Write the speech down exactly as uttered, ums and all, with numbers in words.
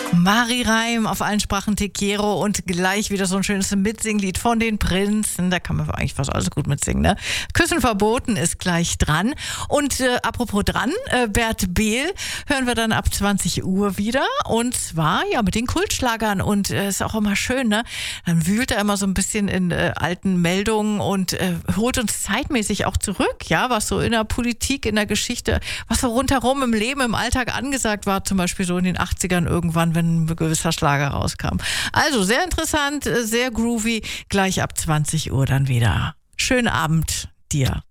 Mari Reim auf allen Sprachen Te Quiero und gleich wieder so ein schönes Mitsinglied von den Prinzen. Da kann man eigentlich fast alles gut mitsingen, ne? Küssen verboten ist gleich dran. Und äh, apropos dran, äh, Bert Behl hören wir dann ab zwanzig Uhr wieder. Und zwar ja mit den Kultschlagern. Und äh, ist auch immer schön, ne? Dann wühlt er immer so ein bisschen in äh, alten Meldungen und äh, holt uns zeitmäßig auch zurück, ja, was so in der Politik, in der Geschichte, was so rundherum im Leben, im Alltag angesagt war, zum Beispiel so in den achtzigern irgendwann, wenn ein gewisser Schlager rauskam. Also sehr interessant, sehr groovy, gleich ab zwanzig Uhr dann wieder. Schönen Abend dir.